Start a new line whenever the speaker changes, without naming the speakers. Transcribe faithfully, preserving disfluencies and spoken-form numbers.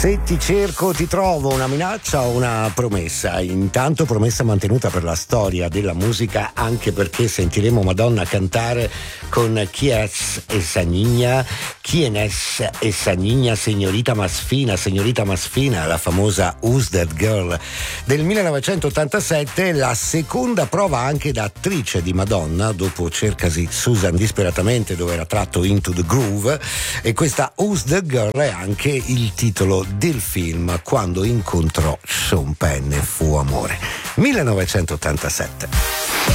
Se ti cerco ti trovo, una minaccia o una promessa? Intanto promessa mantenuta per la storia della musica, anche perché sentiremo Madonna cantare con Quién esa niña, Quién es esa niña, Signorita Masfina, Signorita Masfina, la famosa Who's That Girl del millenovecentottantasette, la seconda prova anche da attrice di Madonna, dopo Cercasi Susan disperatamente, dove era tratto Into the Groove, e questa Who's That Girl è anche il titolo del film Quando incontrò Sean Penn e fu amore, millenovecentottantasette.